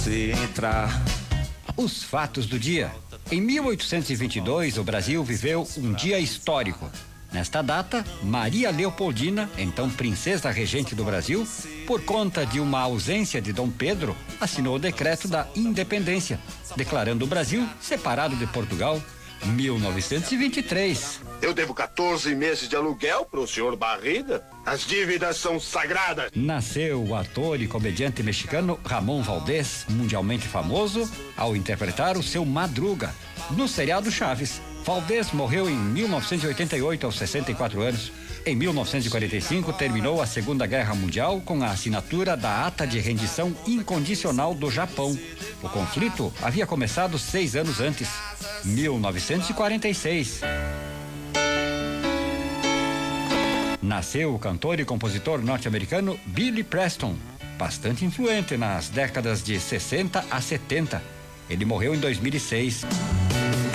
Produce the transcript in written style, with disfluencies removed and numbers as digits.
Se entrar. Os fatos do dia. Em 1822, o Brasil viveu um dia histórico. Nesta data, Maria Leopoldina, então princesa regente do Brasil, por conta de uma ausência de Dom Pedro, assinou o decreto da independência, declarando o Brasil separado de Portugal. 1923. Eu devo 14 meses de aluguel pro senhor Barriga. As dívidas são sagradas. Nasceu o ator e comediante mexicano Ramón Valdés, mundialmente famoso, ao interpretar o seu Madruga no seriado Chaves. Valdés morreu em 1988, aos 64 anos. Em 1945, terminou a Segunda Guerra Mundial com a assinatura da Ata de Rendição Incondicional do Japão. O conflito havia começado 6 anos antes, 1946. Nasceu o cantor e compositor norte-americano Billy Preston, bastante influente nas décadas de 60 a 70. Ele morreu em 2006.